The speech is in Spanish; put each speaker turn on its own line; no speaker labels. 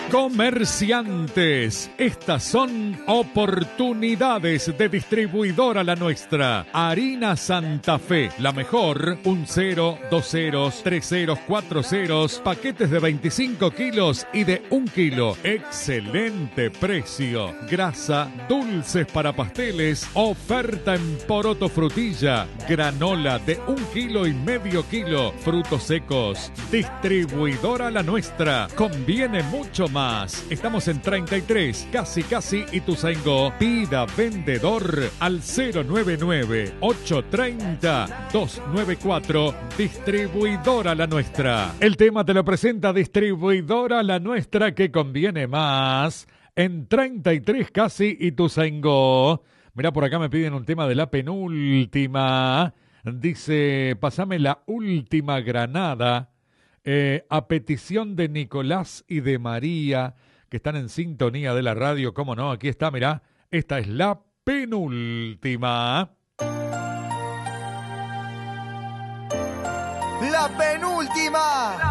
Comerciantes, estas son oportunidades de distribuidora La Nuestra. Harina Santa Fe, la mejor, 1 0, 2 ceros, 3 ceros, 4 ceros, paquetes de 25 kilos y de 1 kilo. Excelente precio. Grasa, dulces para pasteles, oferta en poroto frutilla, granola de 1,5 kilos, frutos secos. Distribuidora La Nuestra, conviene mucho más. Estamos en 33, casi Ituzaingó. Pida vendedor al 099-830-294. Distribuidora La Nuestra. El tema te lo presenta Distribuidora La Nuestra, que conviene más. En 33, casi Ituzaingó. Mirá, por acá me piden un tema de la penúltima. Dice, pasame la última granada. A petición de Nicolás y de María, que están en sintonía de la radio, cómo no, aquí está, mirá, esta es la penúltima.
La penúltima.